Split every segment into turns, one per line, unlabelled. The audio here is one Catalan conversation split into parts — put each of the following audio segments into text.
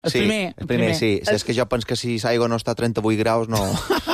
El primer, sí. És que jo penso que si l'aigua no està a 38 graus, no.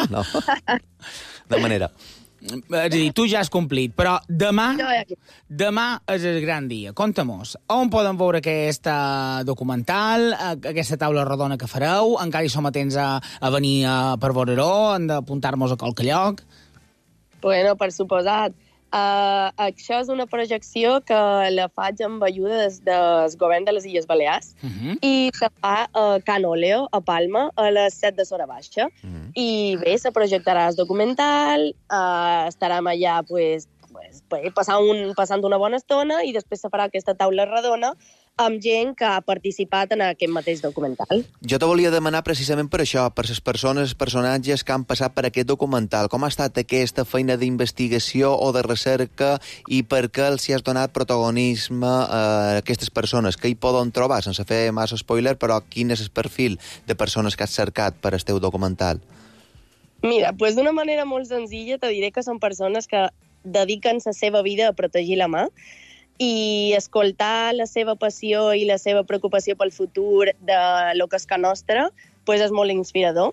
De manera.
És a dir, tu ja has complit, però demà és el gran dia. Conta-mos, on podem veure aquest documental, aquesta taula rodona que fareu? Encara hi som a temps a venir per veure-ho? Hem d'apuntar-nos a qualque lloc?
Bueno, per suposat. Això és una projecció que la faig amb ajuda del govern de les Illes Balears i que fa a Can Oleo, a Palma, a les 7 de Sora Baixa. I bé, se projectarà el documental, estarem allà passant una bona estona i després se farà aquesta taula rodona amb gent que ha participat en aquest mateix documental.
Jo te volia demanar precisament per això, per les persones, personatges que han passat per aquest documental. Com ha estat aquesta feina d'investigació o de recerca i per què els hi has donat protagonisme a aquestes persones? Què hi poden trobar? Sense fer massa spoiler, però quin és el perfil de persones que has cercat per al teu documental?
Mira, d'una manera molt senzilla te diré que són persones que dediquen la seva vida a protegir la mà i escoltar la seva passió i la seva preocupació pel futur de lo que és Can Nostra és molt inspirador.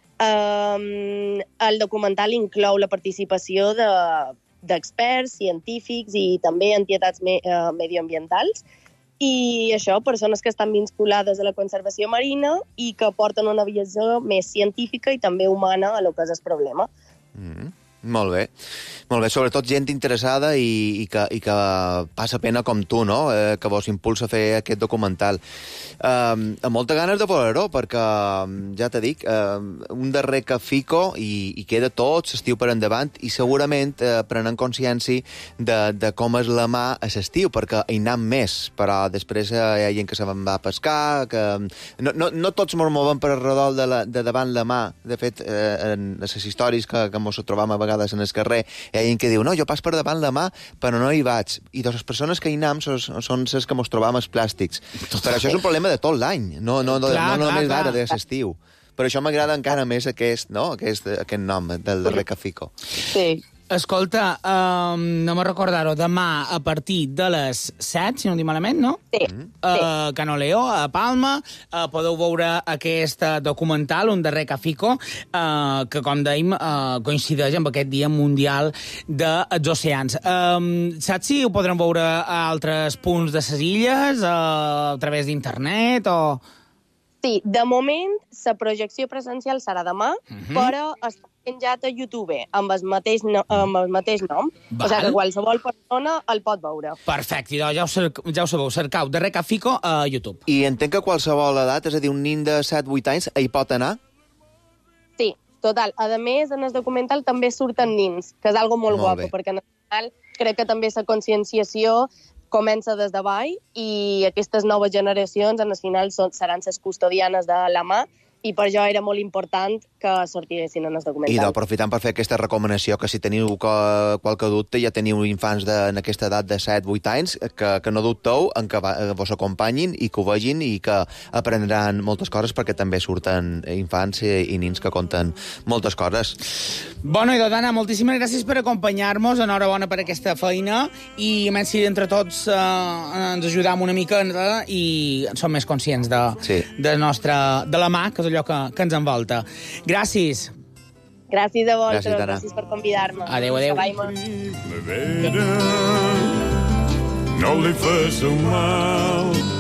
El documental inclou la participació d'experts, científics i també entitats medioambientals i això, persones que estan vinculades a la conservació marina i que porten una visió més científica i també humana a lo que és el problema.
Molt bé. Molt bé, sobretot gent interessada i que passa pena com tu, no?, que vos impulsa a fer aquest documental. Amb moltes ganes de veure-ho, perquè, ja t'he dit, un darrer que fico i queda tot l'estiu per endavant i segurament prenen consciència de com és la mà a l'estiu, perquè hi anem més, però després hi ha gent que se va a pescar, que no tots ens movem per arredol de davant la mà. De fet, en les històries que ens trobam a vegades en el carrer, hi ha gent que diu, no, jo pas per davant la mà, però no hi vaig. I les persones que hi anem són les que ens trobam els plàstics. Però això és un problema de tot l'any, no només d'ara, de l'estiu. Per això m'agrada encara més aquest nom, del darrer que fico.
Sí.
Escolta, no me'n recordar-ho, demà a partir de les 7, si no dic malament, no?
Sí.
Can Oleo, a Palma, podeu veure aquest documental, un darrer Cafico, que, com dèiem, coincideix amb aquest Dia Mundial dels Oceans. Saps si ho podrem veure a altres punts de les illes, a través d'internet, o...?
Sí, de moment, la projecció presencial serà demà, però està penjat a YouTube amb el mateix nom. O sigui que qualsevol persona el pot veure.
Perfecte, ja ho sabeu, cercau Darrer Cafico a YouTube.
I entenc que qualsevol edat, és a dir, un nin de 7-8 anys, hi pot anar?
Sí, total. A més, en el documental també surten nins, que és algo molt guapo, perquè en el final crec que també la conscienciació comença des de baix i aquestes noves generacions, en el final, seran les custodianes de la mà i per això era molt important que sortissin en el documental.
I d'aprofitant per fer aquesta recomanació, que si teniu qualque dubte, ja teniu infants en aquesta edat de 7-8 anys, que no dubteu en que vos acompanyin i que ho vegin i que aprendran moltes coses, perquè també surten infants i nins que conten moltes coses.
Bueno, i Dodana, moltíssimes gràcies per acompanyar-nos, enhorabona per aquesta feina i menys si entre tots ens ajudam una mica i som més conscients de la mà, que és allò que ens envolta. Gràcies.
Gràcies a vosaltres, gràcies per convidar-me.
Adéu, adéu.
No li fes mal